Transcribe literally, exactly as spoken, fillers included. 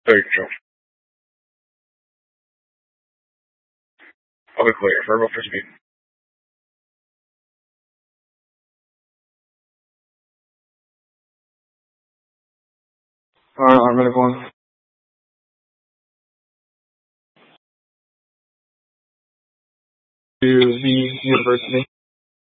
There you go. I'll be clear. Verbal frisbee. Uh, I'm gonna go on to the university.